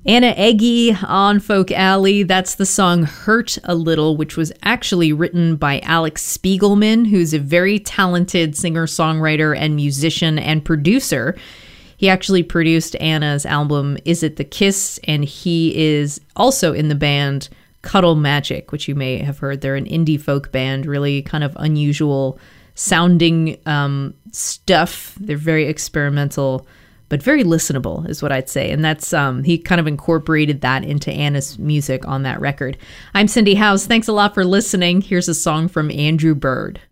Anna Eggy on Folk Alley. That's the song Hurt a Little, which was actually written by Alex Spiegelman, who's a very talented singer-songwriter and musician and producer. He actually produced Anna's album Is It the Kiss, and he is also in the band Cuddle Magic, which you may have heard. They're an indie folk band, really kind of unusual sounding stuff. They're very experimental, but very listenable is what I'd say. And that's, he kind of incorporated that into Anna's music on that record. I'm Cindy House. Thanks a lot for listening. Here's a song from Andrew Bird.